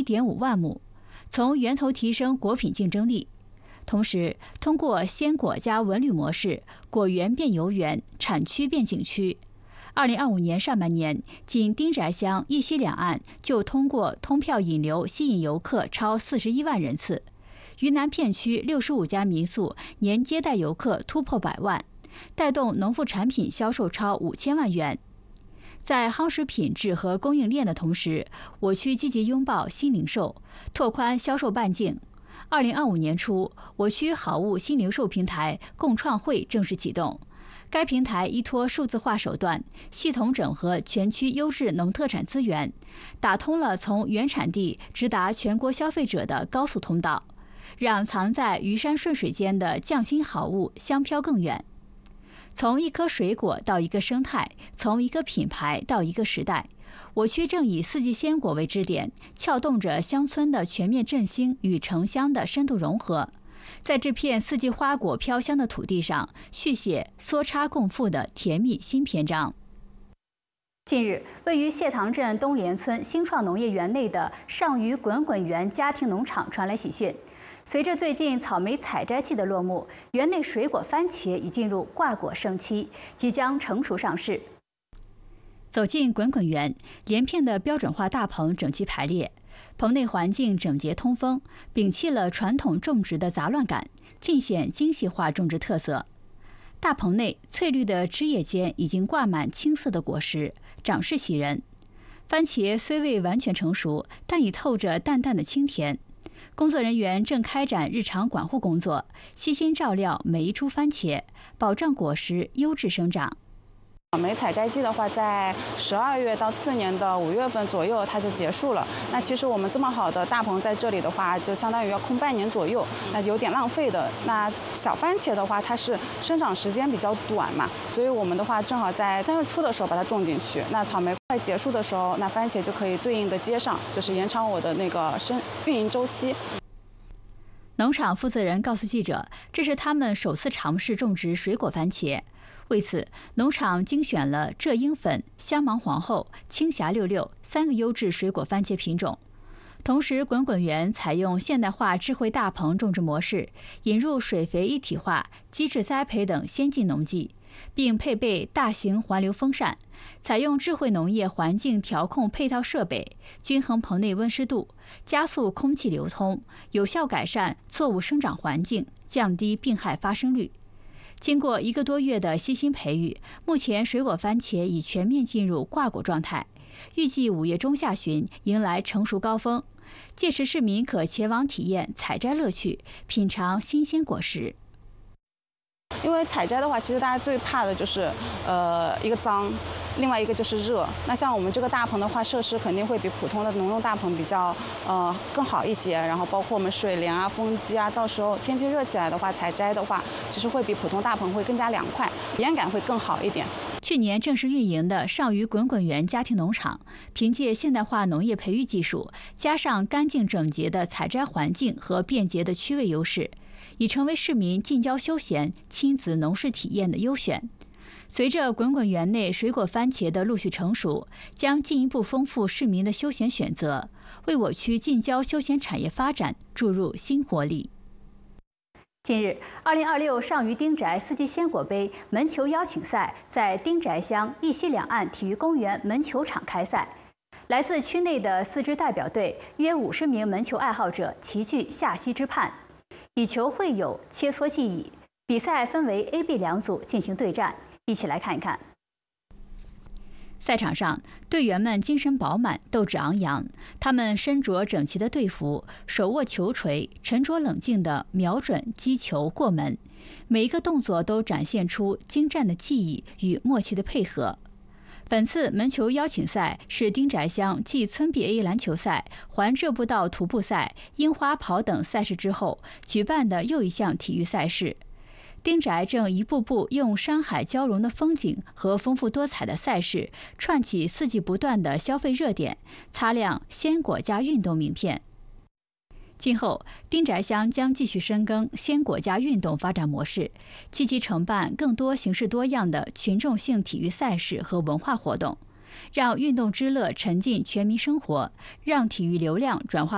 1.5万亩，从源头提升果品竞争力。同时，通过鲜果加文旅模式，果园变游园，产区变景区。2025年上半年，仅丁宅乡一西两岸就通过通票引流吸引游客超41万人次。云南片区65家民宿年接待游客突破100万，带动农副产品销售超5000万元。在夯实品质和供应链的同时，我区积极拥抱新零售，拓宽销售半径。2025年初，我区好物新零售平台共创会正式启动。该平台依托数字化手段，系统整合全区优质农特产资源，打通了从原产地直达全国消费者的高速通道，让藏在鱼山顺水间的匠心好物香飘更远。从一颗水果到一个生态，从一个品牌到一个时代，我区正以四季鲜果为支点，撬动着乡村的全面振兴与城乡的深度融合。在这片四季花果飘香的土地上，续写梭插共富的甜蜜新篇章。近日，位于谢塘镇东联村新创农业园内的上虞滚滚园家庭农场传来喜讯。随着最近草莓采摘季的落幕，园内水果番茄已进入挂果盛期，即将成熟上市。走进滚滚园，连片的标准化大棚整齐排列。棚内环境整洁通风，摒弃了传统种植的杂乱感，尽显精细化种植特色。大棚内翠绿的枝叶间已经挂满青色的果实，长势喜人。番茄虽未完全成熟，但已透着淡淡的清甜。工作人员正开展日常管护工作，悉心照料每一株番茄，保障果实优质生长。 草莓采摘季的话，在12月到次年的5月份左右，它就结束了。那其实我们这么好的大棚在这里的话，就相当于要空半年左右，那有点浪费的。那小番茄的话，它是生长时间比较短嘛，所以我们的话正好在3月初的时候把它种进去。那草莓快结束的时候，那番茄就可以对应的接上，就是延长我的那个运营周期。 农场负责人告诉记者，这是他们首次尝试种植水果番茄。为此，农场精选了浙英粉、香芒皇后、青霞663个优质水果番茄品种。同时，滚滚园采用现代化智慧大棚种植模式，引入水肥一体化、机制栽培等先进农技，并配备大型环流风扇，采用智慧农业环境调控配套设备，均衡棚内温湿度，加速空气流通，有效改善作物生长环境，降低病害发生率。经过1个多月的悉心培育，目前水果番茄已全面进入挂果状态，预计5月中下旬迎来成熟高峰，届时市民可前往体验采摘乐趣，品尝新鲜果实。 因为采摘的话，其实大家最怕的就是一个脏，另外一个就是热。那像我们这个大棚的话，设施肯定会比普通的农用大棚比较更好一些。然后包括我们水帘啊、风机啊，到时候天气热起来的话，采摘的话，其实会比普通大棚会更加凉快，体验感会更好一点。 去年正式运营的上虞滚滚园家庭农场，凭借现代化农业培育技术，加上干净整洁的采摘环境和便捷的区位优势，已成为市民近郊休闲、亲子农事体验的优选。随着滚滚园内水果番茄的陆续成熟，将进一步丰富市民的休闲选择，为我区近郊休闲产业发展注入新活力。近日，2026上虞丁宅四季鲜果杯门球邀请赛在丁宅乡一西两岸体育公园门球场开赛。来自区内的4支代表队，约50名门球爱好者齐聚下溪之畔，以球会友，切磋技艺。比赛分为 A、B 两组进行对战，一起来看一看。赛场上，队员们精神饱满，斗志昂扬。他们身着整齐的队服，手握球锤，沉着冷静地瞄准击球过门。每一个动作都展现出精湛的技艺与默契的配合。本次门球邀请赛是丁宅乡继村 BA 篮球赛、环浙步道徒步赛、樱花跑等赛事之后举办的又一项体育赛事。丁宅正一步步用山海交融的风景和丰富多彩的赛事，串起四季不断的消费热点，擦亮鲜果加运动名片。今后，丁宅乡将继续深耕鲜果加运动发展模式，积极承办更多形式多样的群众性体育赛事和文化活动，让运动之乐沉浸全民生活，让体育流量转化